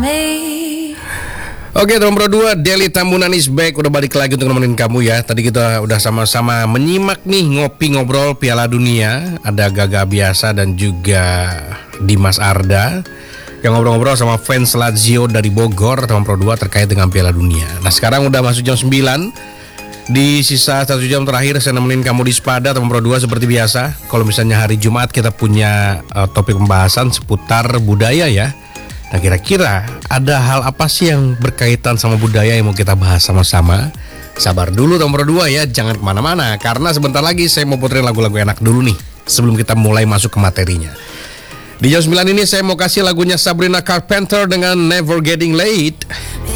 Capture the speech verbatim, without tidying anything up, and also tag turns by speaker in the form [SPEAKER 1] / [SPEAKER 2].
[SPEAKER 1] Oke, nomor dua, Deli Tambunan is back. Udah balik lagi untuk nemenin kamu ya. Tadi kita udah sama-sama menyimak nih ngopi ngobrol Piala Dunia. Ada Gaga Biasa dan juga Dimas Arda yang ngobrol-ngobrol sama fans Lazio dari Bogor nomor dua terkait dengan Piala Dunia. Nah, sekarang udah masuk jam sembilan. Di sisa satu jam terakhir saya nemenin kamu di Spada nomor dua seperti biasa. Kalau misalnya hari Jumat kita punya uh, topik pembahasan seputar budaya ya. Nah, kira-kira ada hal apa sih yang berkaitan sama budaya yang mau kita bahas sama-sama? Sabar dulu nomor dua ya, jangan kemana-mana. Karena sebentar lagi saya mau puterin lagu-lagu enak dulu nih sebelum kita mulai masuk ke materinya. Di jam sembilan ini saya mau kasih lagunya Sabrina Carpenter dengan Never Getting Late.